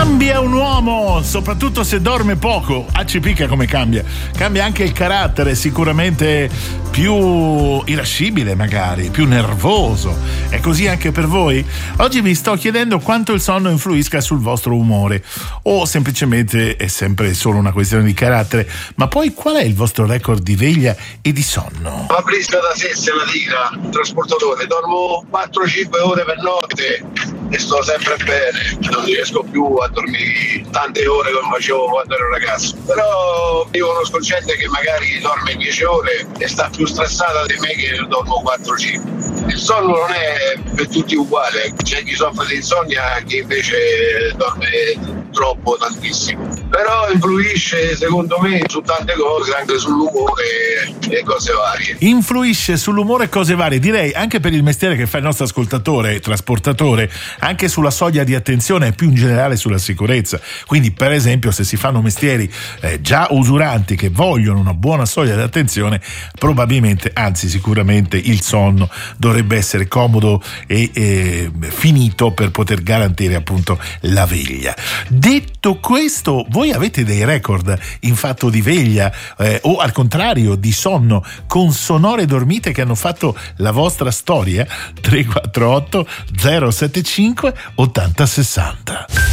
Cambia un uomo, soprattutto se dorme poco. Ci picca come cambia. Cambia anche il carattere, sicuramente più irascibile magari, più nervoso. È così anche per voi? Oggi vi sto chiedendo quanto il sonno influisca sul vostro umore, o semplicemente è sempre solo una questione di carattere. Ma poi qual è il vostro record di veglia e di sonno? Fabrizio da Sesse, la Tigra, trasportatore. Dormo 4-5 ore per notte e sto sempre bene. Non riesco più a dormire tante ore come facevo quando ero ragazzo. Però io conosco gente che magari dorme 10 ore e sta più stressata di me che dormo 4-5. Il sonno non è per tutti uguale. C'è chi soffre di insonnia, chi invece dorme troppo, tantissimo. Però influisce secondo me su tante cose, anche sull'umore e cose varie. Influisce sull'umore e cose varie, direi anche per il mestiere che fa il nostro ascoltatore, trasportatore, anche sulla soglia di attenzione e più in generale sulla sicurezza. Quindi per esempio se si fanno mestieri già usuranti che vogliono una buona soglia di attenzione, probabilmente, anzi sicuramente il sonno dovrebbe essere comodo e finito per poter garantire appunto la veglia. Detto questo, voi avete dei record in fatto di veglia o al contrario di sonno con sonore dormite che hanno fatto la vostra storia? 348 075 8060.